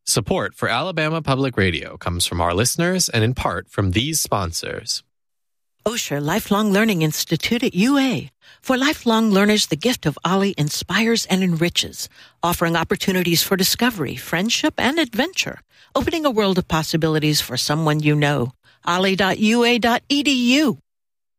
Support for Alabama Public Radio comes from our listeners and in part from these sponsors. Osher Lifelong Learning Institute at UA. For lifelong learners, the gift of Ollie inspires and enriches, offering opportunities for discovery, friendship, and adventure, opening a world of possibilities for someone you know. Ollie.ua.edu.